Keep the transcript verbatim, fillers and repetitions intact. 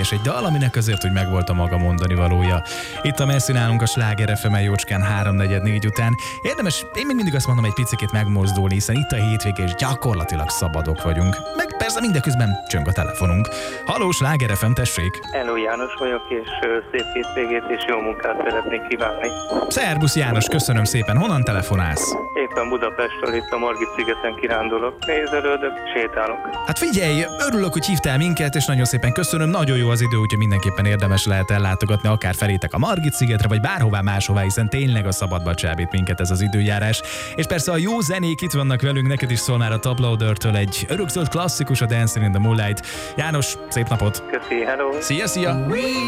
különleges egy dal, aminek azért, hogy megvolt a maga mondani valója. Itt a messzi nálunk a Sláger ef em-en jócskán háromnegyed négy után. Érdemes, én még mindig azt mondom, egy picikét megmozdulni, hiszen itt a hétvége és gyakorlatilag szabadok vagyunk. Meg persze mindeközben csöng a telefonunk. Halló, Sláger ef em, tessék! Hello, János vagyok, és szép hétvégét és jó munkát szeretnék kívánni. Szerbusz János, köszönöm szépen. Honnan telefonálsz? Éppen Budapestről, itt a Margit-szigeten kirándulok. Nézelődök, sétálok. Hát figyelj, örülök, hogy hívtál minket, és nagyon szépen köszönöm. Nagyon jó az idő, úgyhogy mindenképpen érdemes lehet ellátogatni akár felétek a Margit-szigetre, vagy bárhová máshová, hiszen tényleg a szabadba csábít minket ez az időjárás. És persze a jó zenék itt vannak velünk, neked is szól már a Top Loader-től egy örökzöld klasszikus, a Dancing in the Moonlight. János, szép napot! Köszi, hello! Szia, szia!